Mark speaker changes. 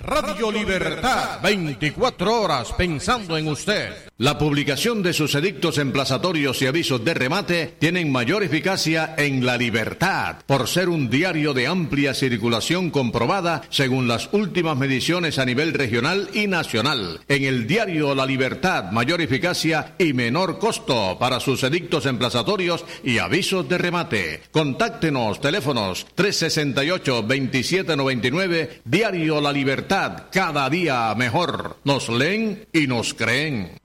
Speaker 1: Radio Libertad, 24 horas pensando en usted.
Speaker 2: La publicación de sus edictos emplazatorios y avisos de remate tienen mayor eficacia en La Libertad, por ser un diario de amplia circulación comprobada según las últimas mediciones a nivel regional y nacional. En el diario La Libertad, mayor eficacia y menor costo para sus edictos emplazatorios y avisos de remate. Contáctenos, teléfonos 368-2799, Diario La Libertad, cada día mejor. Nos leen y nos creen.